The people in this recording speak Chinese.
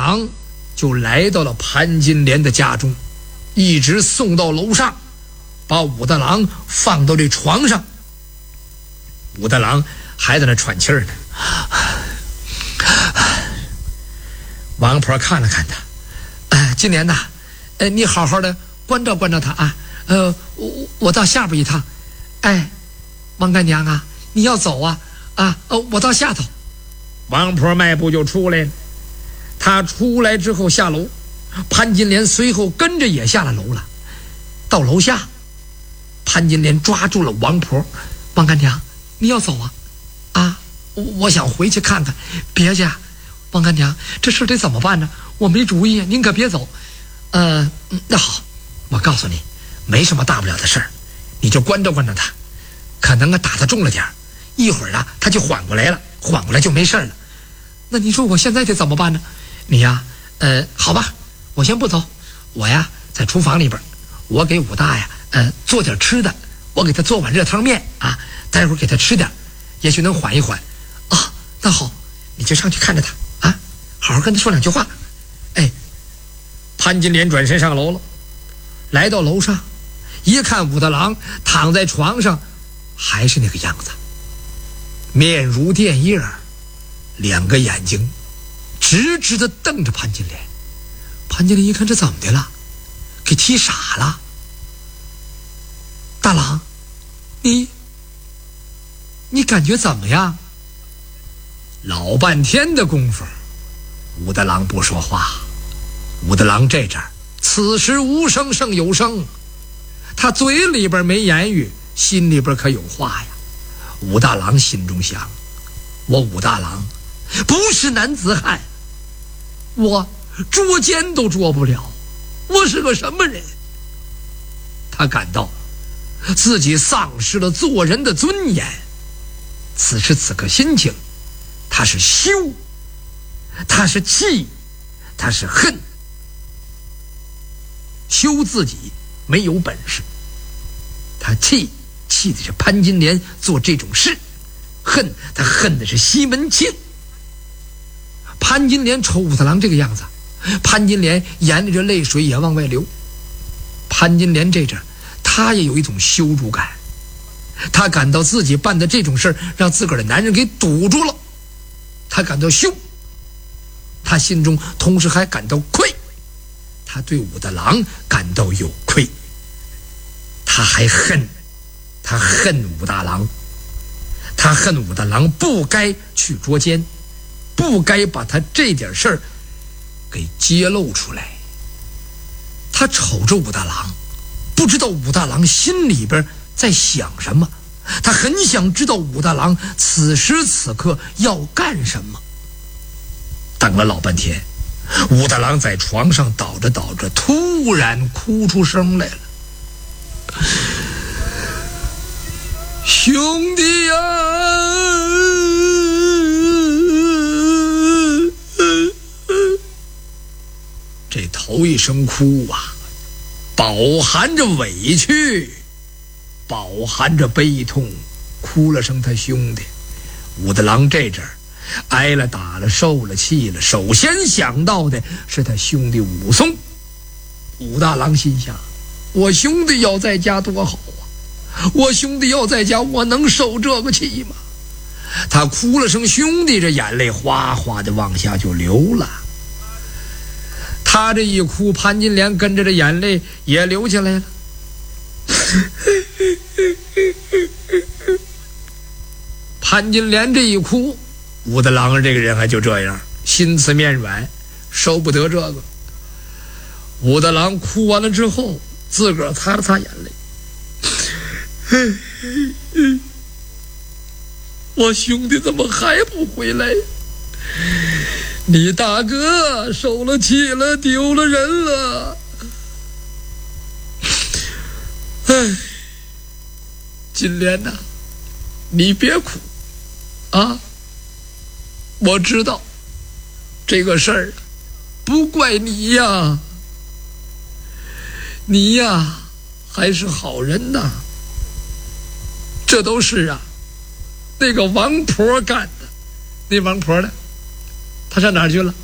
郎就来到了潘金莲的家中，一直送到楼上，把武大郎放到这床上。武大郎还在那喘气儿呢。王婆看了看他，金莲呐，你好好的关照关照他啊。我到下边一趟。王干娘啊，你要走啊？我到下头。王婆迈步就出来了。她出来之后下楼，潘金莲随后跟着也下了楼了。到楼下，潘金莲抓住了王婆。王干娘，你要走啊？我想回去看看。别去啊，王干娘，这事得怎么办呢？我没主意，您可别走。那好，我告诉你，没什么大不了的事儿，你就关照关照他，可能打他重了点，一会儿他就缓过来了，缓过来就没事了。那你说我现在得怎么办呢？你呀，好吧，我先不走，我呀在厨房里边，我给武大呀做点吃的，我给他做碗热汤面啊，待会儿给他吃点，也许能缓一缓啊。那好，你就上去看着他啊，好好跟他说两句话。潘金莲转身上楼了，来到楼上一看，武大郎躺在床上，还是那个样子，面如电叶，两个眼睛直直地瞪着潘金莲。潘金莲一看，这怎么的了？给气傻了。大郎，你感觉怎么样？老半天的功夫，武大郎不说话。武大郎这阵儿此时无声胜有声，他嘴里边没言语，心里边可有话呀。武大郎心中想，我武大郎不是男子汉，我捉奸都捉不了，我是个什么人？他感到自己丧失了做人的尊严。此时此刻心情，他是羞，他是气，他是恨。羞自己没有本事，他气的是潘金莲做这种事，他恨的是西门庆。潘金莲瞅武大郎这个样子，潘金莲眼里这泪水也往外流。潘金莲这阵他也有一种羞辱感，他感到自己办的这种事让自个儿的男人给堵住了，他感到羞，他心中同时还感到愧。他对武大郎感到有愧，他还恨，他恨武大郎，他恨武大郎不该去捉奸，不该把他这点事儿给揭露出来。他瞅着武大郎，不知道武大郎心里边在想什么，他很想知道武大郎此时此刻要干什么。等了老半天，武大郎在床上倒着倒着，突然哭出声来了。兄弟呀，这头一声哭啊，饱含着委屈，饱含着悲痛，哭了声他兄弟。武大郎这阵儿挨了打了受了气了，首先想到的是他兄弟武松。武大郎心想，我兄弟要在家多好啊，我兄弟要在家，我能受这个气吗？他哭了声兄弟，这眼泪哗哗的往下就流了。他这一哭，潘金莲跟着这眼泪也流下来了。潘金莲这一哭，武大郎这个人还就这样，心慈面软，受不得这个。武大郎哭完了之后，自个儿擦了擦眼泪，我兄弟怎么还不回来？你大哥受了气了，丢了人了。金莲呐，你别哭啊！我知道这个事儿不怪你呀，你呀还是好人呐。这都是那个王婆干的。那王婆呢？她上哪儿去了？